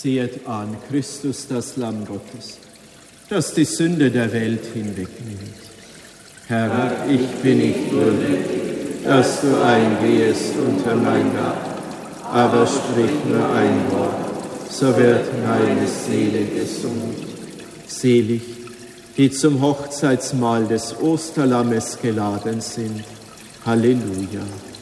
Sehet an, Christus, das Lamm Gottes, das die Sünde der Welt hinwegnimmt. Herr, ich bin nicht würdig, dass du eingehest unter mein Dach, aber sprich nur ein Wort, so wird meine Seele gesund. Selig, die zum Hochzeitsmahl des Osterlammes geladen sind. Halleluja.